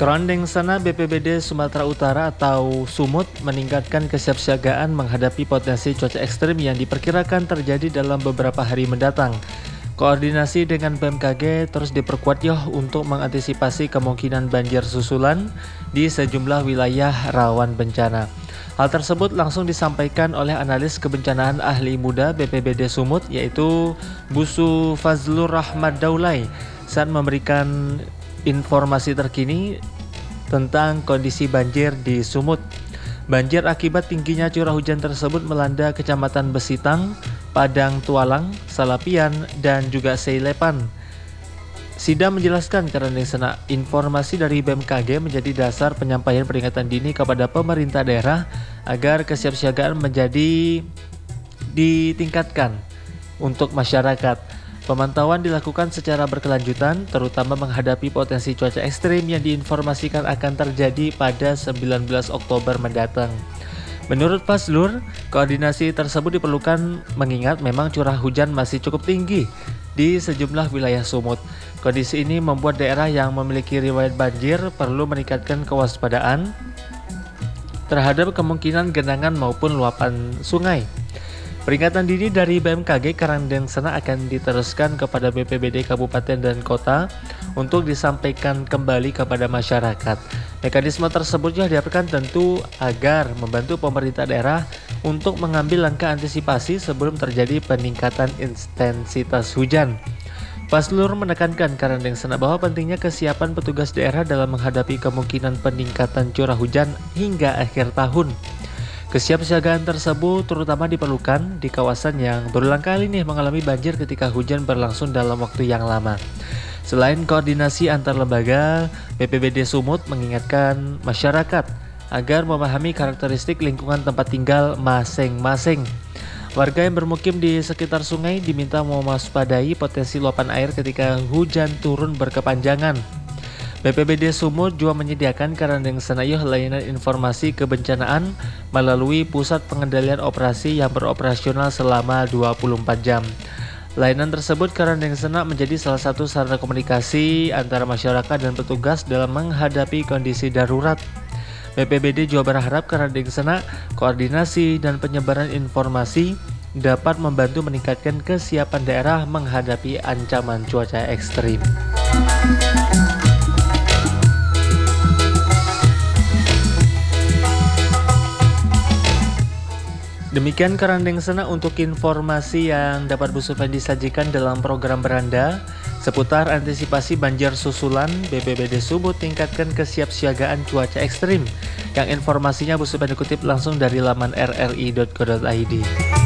Kerandeng sana BPBD Sumatera Utara atau Sumut meningkatkan kesiapsiagaan menghadapi potensi cuaca ekstrim yang diperkirakan terjadi dalam beberapa hari mendatang. Koordinasi dengan BMKG terus diperkuat untuk mengantisipasi kemungkinan banjir susulan di sejumlah wilayah rawan bencana. Hal tersebut langsung disampaikan oleh analis kebencanaan ahli muda BPBD Sumut yaitu Busu Fazlur Rahmat Daulay saat memberikan informasi terkini tentang kondisi banjir di Sumut. Banjir akibat tingginya curah hujan tersebut melanda Kecamatan Besitang, Padang Tualang, Salapian, dan juga Seilepan. Sida menjelaskan karena informasi dari BMKG menjadi dasar penyampaian peringatan dini kepada pemerintah daerah agar kesiapsiagaan menjadi ditingkatkan untuk masyarakat. Pemantauan dilakukan secara berkelanjutan, terutama menghadapi potensi cuaca ekstrim yang diinformasikan akan terjadi pada 19 Oktober mendatang. Menurut Fazlur, koordinasi tersebut diperlukan mengingat memang curah hujan masih cukup tinggi di sejumlah wilayah Sumut. Kondisi ini membuat daerah yang memiliki riwayat banjir perlu meningkatkan kewaspadaan terhadap kemungkinan genangan maupun luapan sungai. Peringatan dini dari BMKG Karangdeng Sana akan diteruskan kepada BPBD Kabupaten dan Kota untuk disampaikan kembali kepada masyarakat. Mekanisme tersebut juga diharapkan tentu agar membantu pemerintah daerah untuk mengambil langkah antisipasi sebelum terjadi peningkatan intensitas hujan. Fazlur menekankan Karangdeng Sana bahwa pentingnya kesiapan petugas daerah dalam menghadapi kemungkinan peningkatan curah hujan hingga akhir tahun. Kesiapsiagaan tersebut terutama diperlukan di kawasan yang berulang kali mengalami banjir ketika hujan berlangsung dalam waktu yang lama. Selain koordinasi antar lembaga, BPBD Sumut mengingatkan masyarakat agar memahami karakteristik lingkungan tempat tinggal masing-masing. Warga yang bermukim di sekitar sungai diminta mewaspadai potensi luapan air ketika hujan turun berkepanjangan. BPBD Sumut juga menyediakan Karangdeng Sana layanan informasi kebencanaan melalui pusat pengendalian operasi yang beroperasional selama 24 jam. Layanan tersebut Karangdeng Sana menjadi salah satu sarana komunikasi antara masyarakat dan petugas dalam menghadapi kondisi darurat. BPBD juga berharap Karangdeng Sana koordinasi dan penyebaran informasi dapat membantu meningkatkan kesiapan daerah menghadapi ancaman cuaca ekstrim. Demikian Karangdeng Sana untuk informasi yang dapat Bu Supandi sajikan dalam program Beranda seputar antisipasi banjir susulan. BPBD Sumut tingkatkan kesiapsiagaan cuaca ekstrim, yang informasinya Bu Supandi kutip langsung dari laman rri.co.id.